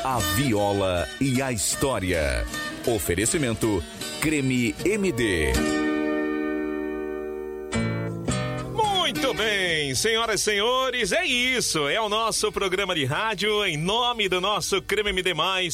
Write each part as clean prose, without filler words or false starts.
A viola e a história. Oferecimento Creme MD. Muito bem, senhoras e senhores, é isso, é o nosso programa de rádio em nome do nosso Creme MD+,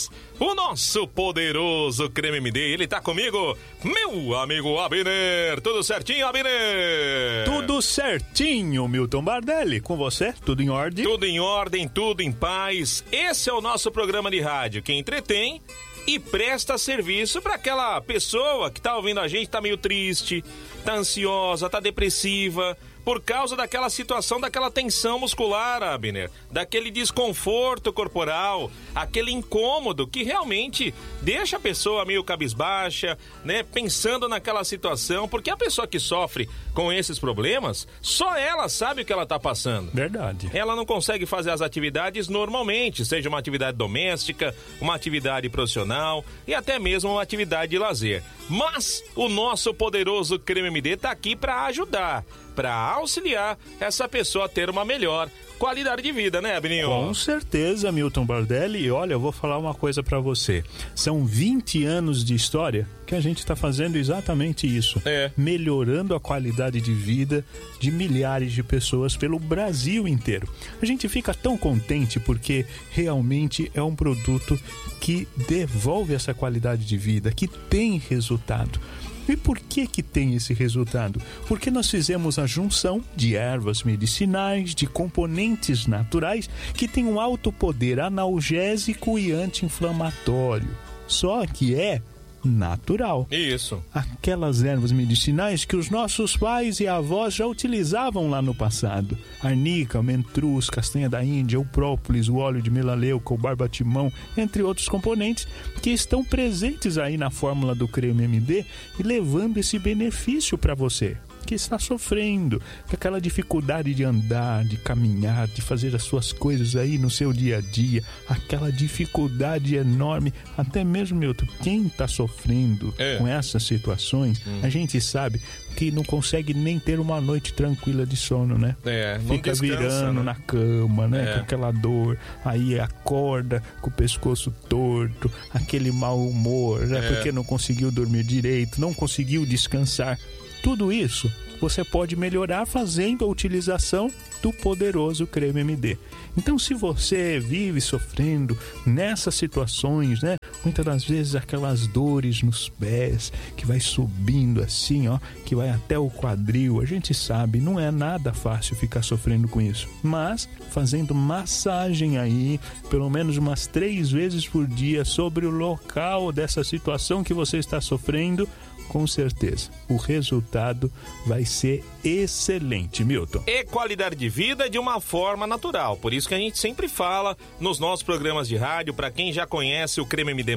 o nosso poderoso Creme MD. Ele tá comigo, meu amigo Abner. Tudo certinho, Abner? Tudo certinho, Milton Bardelli. Com você, tudo em ordem? Tudo em ordem, tudo em paz. Esse é o nosso programa de rádio que entretém e presta serviço para aquela pessoa que tá ouvindo a gente, tá meio triste, tá ansiosa, tá depressiva, por causa daquela situação, daquela tensão muscular, Abner, daquele desconforto corporal, aquele incômodo que realmente deixa a pessoa meio cabisbaixa, né, pensando naquela situação, porque a pessoa que sofre com esses problemas, só ela sabe o que ela tá passando. Verdade. Ela não consegue fazer as atividades normalmente, seja uma atividade doméstica, uma atividade profissional e até mesmo uma atividade de lazer. Mas o nosso poderoso Creme MD tá aqui para ajudar, para auxiliar essa pessoa a ter uma melhor qualidade de vida, né, Abninho? Com certeza, Milton Bardelli. E olha, eu vou falar uma coisa pra você. São 20 anos de história que a gente tá fazendo exatamente isso. Melhorando a qualidade de vida de milhares de pessoas pelo Brasil inteiro. A gente fica tão contente porque realmente é um produto que devolve essa qualidade de vida, que tem resultado. E por que tem esse resultado? Porque nós fizemos a junção de ervas medicinais, de componentes naturais que têm um alto poder analgésico e anti-inflamatório. Só que é natural. Isso. Aquelas ervas medicinais que os nossos pais e avós já utilizavam lá no passado. Arnica, mentruz, castanha da Índia, o própolis, o óleo de melaleuca, o barbatimão, entre outros componentes que estão presentes aí na fórmula do Creme MD e levando esse benefício para você que está sofrendo, com aquela dificuldade de andar, de caminhar, de fazer as suas coisas aí no seu dia a dia, aquela dificuldade enorme, até mesmo, Milton, quem está sofrendo com essas situações, a gente sabe que não consegue nem ter uma noite tranquila de sono, né? Fica descansa, virando, né, na cama, né? Com aquela dor, aí acorda com o pescoço torto, aquele mau humor, né? Porque não conseguiu dormir direito, não conseguiu descansar. Tudo isso você pode melhorar fazendo a utilização do poderoso Creme MD. Então, se você vive sofrendo nessas situações, né? Muitas das vezes aquelas dores nos pés, que vai subindo assim, ó, que vai até o quadril, a gente sabe, não é nada fácil ficar sofrendo com isso. Mas, fazendo massagem aí, pelo menos umas 3 vezes por dia sobre o local dessa situação que você está sofrendo, com certeza, o resultado vai ser excelente, Milton. E qualidade de vida de uma forma natural. Por isso que a gente sempre fala nos nossos programas de rádio, para quem já conhece o Creme MD+,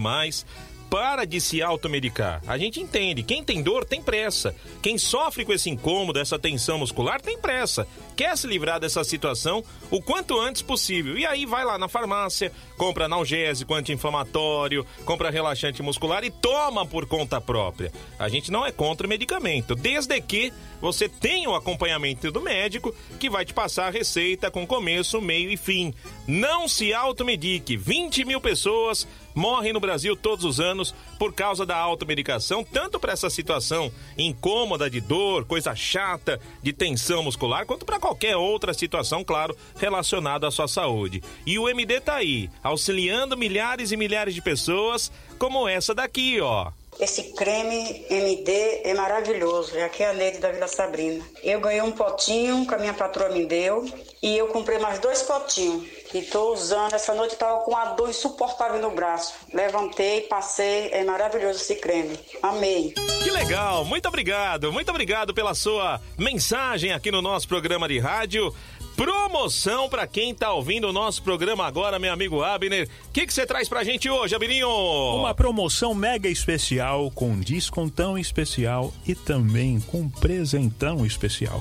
para de se automedicar. A gente entende, quem tem dor tem pressa. Quem sofre com esse incômodo, essa tensão muscular, tem pressa. Quer se livrar dessa situação o quanto antes possível. E aí vai lá na farmácia, compra analgésico, anti-inflamatório, compra relaxante muscular e toma por conta própria. A gente não é contra o medicamento, desde que você tenha o acompanhamento do médico, que vai te passar a receita com começo, meio e fim. Não se automedique. 20 mil pessoas morrem no Brasil todos os anos por causa da automedicação, tanto para essa situação incômoda de dor, coisa chata, de tensão muscular, quanto para qualquer outra situação, claro, relacionada à sua saúde. E o MD tá aí, auxiliando milhares e milhares de pessoas, como essa daqui, ó. Esse creme MD é maravilhoso. Aqui é a Neide da Vila Sabrina. Eu ganhei um potinho que a minha patroa me deu e eu comprei mais 2 potinhos. E estou usando. Essa noite estava com uma dor insuportável no braço. Levantei, passei. É maravilhoso esse creme. Amei. Que legal. Muito obrigado pela sua mensagem aqui no nosso programa de rádio. Promoção para quem tá ouvindo o nosso programa agora, meu amigo Abner. O que você traz pra gente hoje, Abininho? Uma promoção mega especial, com descontão especial e também com presentão especial.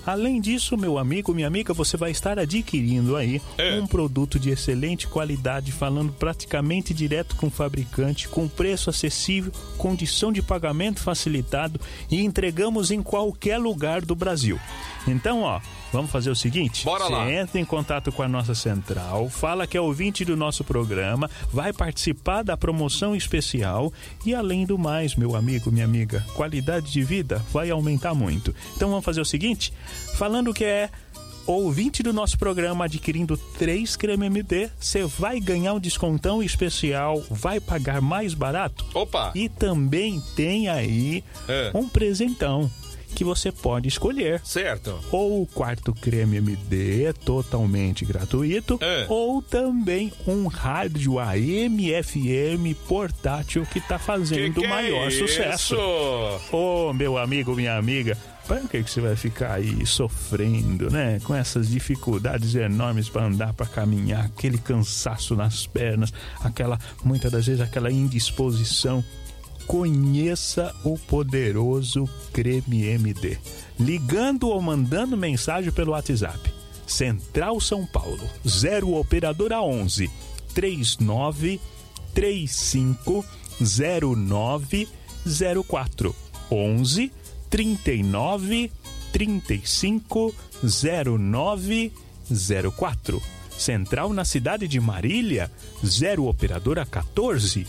Além disso, meu amigo, minha amiga, você vai estar adquirindo aí um produto de excelente qualidade, falando praticamente direto com o fabricante, com preço acessível, condição de pagamento facilitado e entregamos em qualquer lugar do Brasil. Então, vamos fazer o seguinte, bora lá. Você entra em contato com a nossa central, fala que é ouvinte do nosso programa, vai participar da promoção especial e, além do mais, meu amigo, minha amiga, qualidade de vida vai aumentar muito. Então vamos fazer o seguinte, falando que é ouvinte do nosso programa, adquirindo 3 creme MD, você vai ganhar um descontão especial, vai pagar mais barato. Opa! E também tem aí um presentão que você pode escolher. Certo. Ou o quarto creme MD, totalmente gratuito, ou também um rádio AM FM portátil que tá fazendo o maior sucesso. Ô, meu amigo, minha amiga, para que você vai ficar aí sofrendo, né? Com essas dificuldades enormes para andar, para caminhar, aquele cansaço nas pernas, muitas das vezes aquela indisposição. Conheça o poderoso creme MD, ligando ou mandando mensagem pelo WhatsApp. Central São Paulo, 0 operadora 11 39 35 09 04 11 39 35 09 04. Central na cidade de Marília, 0 operadora 14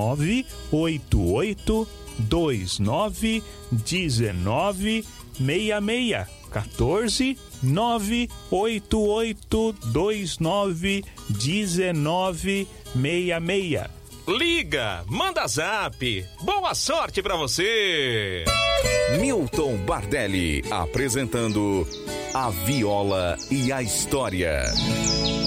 988 29 19 66. 14 988 29 19 66. Liga, manda zap. Boa sorte pra você. Milton Bardelli apresentando A Viola e a História.